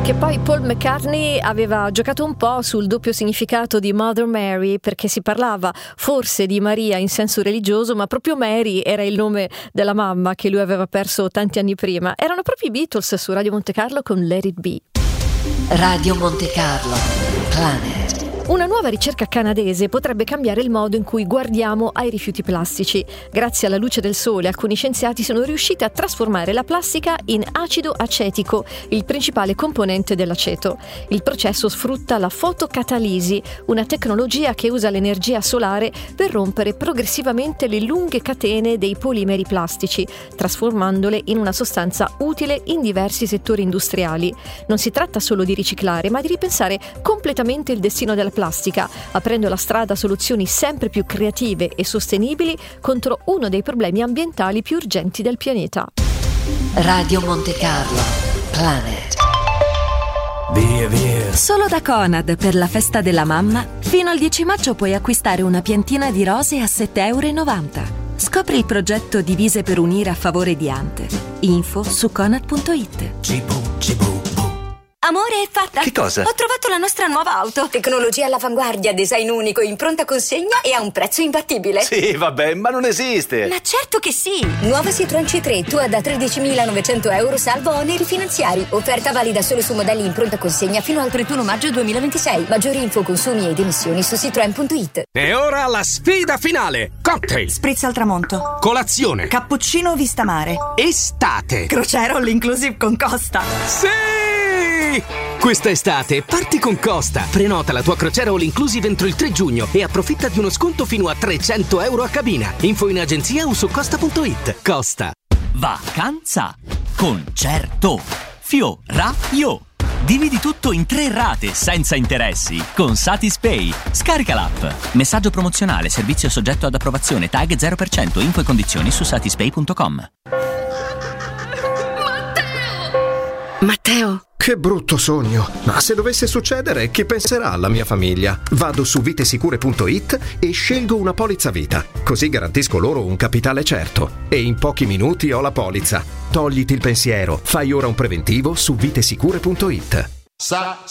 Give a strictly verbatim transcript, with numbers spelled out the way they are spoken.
Che poi Paul McCartney aveva giocato un po' sul doppio significato di Mother Mary, perché si parlava forse di Maria in senso religioso, ma proprio Mary era il nome della mamma che lui aveva perso tanti anni prima. Erano proprio i Beatles su Radio Monte Carlo con Let It Be. Radio Monte Carlo, Planet. Una nuova ricerca canadese potrebbe cambiare il modo in cui guardiamo ai rifiuti plastici. Grazie alla luce del sole, alcuni scienziati sono riusciti a trasformare la plastica in acido acetico, il principale componente dell'aceto. Il processo sfrutta la fotocatalisi, una tecnologia che usa l'energia solare per rompere progressivamente le lunghe catene dei polimeri plastici, trasformandole in una sostanza utile in diversi settori industriali. Non si tratta solo di riciclare, ma di ripensare completamente il destino della plastica, aprendo la strada a soluzioni sempre più creative e sostenibili contro uno dei problemi ambientali più urgenti del pianeta. Radio Monte Carlo, Planet. Via, via. Solo da Conad per la festa della mamma, fino al dieci maggio puoi acquistare una piantina di rose a sette virgola novanta euro. Scopri il progetto Divise per unire a favore di Ante. Info su conad punto it. Cibo, cibo. Amore, è fatta! Che cosa? Ho trovato la nostra nuova auto. Tecnologia all'avanguardia, design unico, in pronta consegna e a un prezzo imbattibile. Sì, vabbè, ma non esiste. Ma certo che sì! Nuova Citroën C tre, tua da tredicimilanovecento euro salvo oneri finanziari. Offerta valida solo su modelli in pronta consegna fino al trentuno maggio duemilaventisei. Maggiori info, consumi ed emissioni su citroen punto it. E ora la sfida finale. Cocktail, Spritz al tramonto, colazione, cappuccino vista mare, estate. crociera all inclusive con Costa. Sì! Questa estate parti con Costa. Prenota la tua crociera all inclusive entro il tre giugno e approfitta di uno sconto fino a trecento euro a cabina. Info in agenzia o su costa punto it. Costa. Vacanza, concerto, fioraio. Dividi tutto in tre rate senza interessi con Satispay. Scarica l'app. Messaggio promozionale, servizio soggetto ad approvazione, tag zero per cento, info e condizioni su satispay punto com. Matteo! Che brutto sogno! Ma se dovesse succedere, chi penserà alla mia famiglia? Vado su vitesicure punto it e scelgo una polizza vita. Così garantisco loro un capitale certo. E in pochi minuti ho la polizza. Togliti il pensiero. Fai ora un preventivo su vitesicure punto it. Sa